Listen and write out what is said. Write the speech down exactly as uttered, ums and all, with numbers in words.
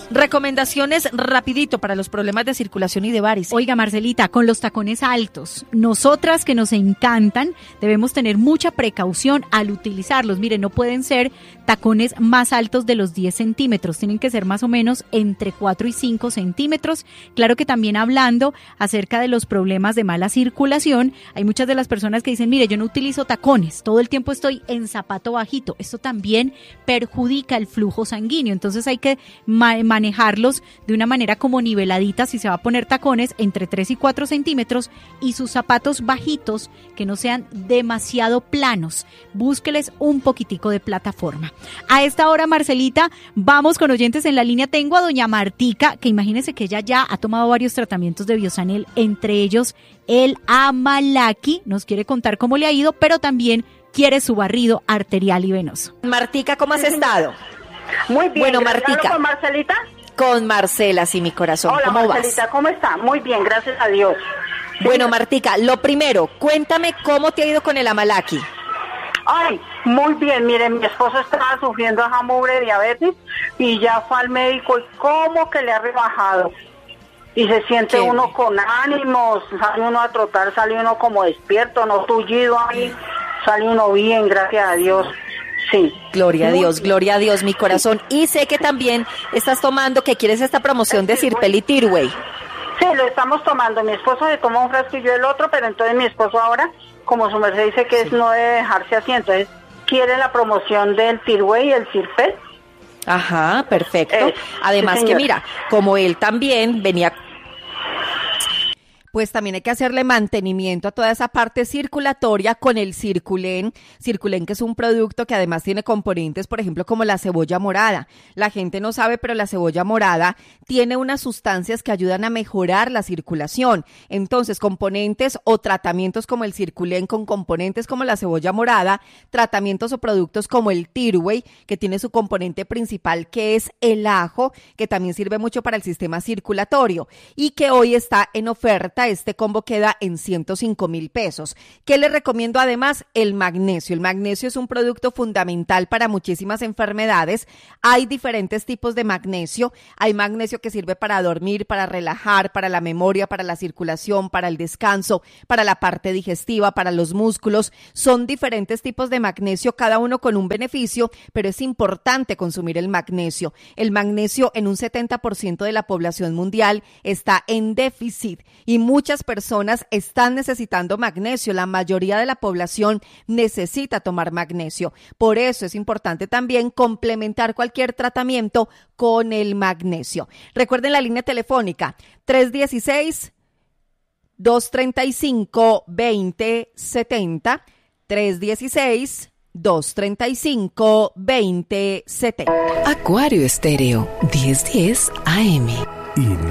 Recomendaciones rapidito para los problemas de circulación y de varices. Oiga, Marcelita, con los tacones altos, nosotras que nos encantan, debemos tener mucha precaución al utilizarlos. Mire, no pueden ser tacones más altos de los diez centímetros, tienen que ser más o menos entre cuatro y cinco centímetros. Claro que también hablando acerca de los problemas de mala circulación, hay muchas de las personas que dicen, mire, yo no utilizo tacones, todo el tiempo estoy en zapato bajito. Esto también perjudica el flujo sanguíneo, entonces hay que ma- manejarlos de una manera como niveladita. Si se va a poner tacones, entre tres y cuatro centímetros, y sus zapatos bajitos que no sean demasiado planos, búsqueles un poquitico de plataforma. A esta hora, Marcelita, vamos con oyentes en la línea. Tengo a doña Martica, que imagínese que ella ya ha tomado varios tratamientos de Biosanel, entre ellos el Amalaki. Nos quiere contar cómo le ha ido, pero también quiere su barrido arterial y venoso. Martica, ¿cómo has estado? Muy bien. Bueno, Martica. ¿Con Marcelita? Con Marcela, sí, mi corazón. Hola, ¿Cómo Marcelita, vas? ¿cómo está? Muy bien, gracias a Dios. Bueno, Martica, lo primero, cuéntame cómo te ha ido con el Amalaki. Ay, muy bien. Miren, mi esposo estaba sufriendo a mugre diabetes y ya fue al médico y cómo que le ha rebajado. Y se siente Qué uno bien. con ánimos, sale uno a trotar, sale uno como despierto, no tullido ahí, sale uno bien, gracias a Dios. Sí. Gloria a Muy Dios, bien. gloria a Dios, mi corazón. Y sé que también estás tomando, que quieres esta promoción de Sirpel y Tirway. Sí, lo estamos tomando. Mi esposo se toma un frasco y yo el otro, pero entonces mi esposo ahora, como su merced dice que es no debe dejarse así, entonces quiere la promoción del Tirway y el Sirpel. Ajá, perfecto. Eh, Además sí, que señora. mira, como él también venía, pues también hay que hacerle mantenimiento a toda esa parte circulatoria con el Circulen. Circulen, que es un producto que además tiene componentes, por ejemplo, como la cebolla morada. La gente no sabe, pero la cebolla morada tiene unas sustancias que ayudan a mejorar la circulación. Entonces, componentes o tratamientos como el Circulen con componentes como la cebolla morada, tratamientos o productos como el Tirway, que tiene su componente principal, que es el ajo, que también sirve mucho para el sistema circulatorio y que hoy está en oferta. Este combo queda en ciento cinco mil pesos. ¿Qué les recomiendo además? El magnesio. El magnesio es un producto fundamental para muchísimas enfermedades. Hay diferentes tipos de magnesio. Hay magnesio que sirve para dormir, para relajar, para la memoria, para la circulación, para el descanso, para la parte digestiva, para los músculos. Son diferentes tipos de magnesio, cada uno con un beneficio, pero es importante consumir el magnesio. El magnesio en un setenta por ciento de la población mundial está en déficit y muchas personas están necesitando magnesio. La mayoría de la población necesita tomar magnesio. Por eso es importante también complementar cualquier tratamiento con el magnesio. Recuerden la línea telefónica tres uno seis, dos tres cinco, dos cero siete cero, tres uno seis, dos tres cinco, dos cero siete cero. Acuario Estéreo, diez diez A M. Y no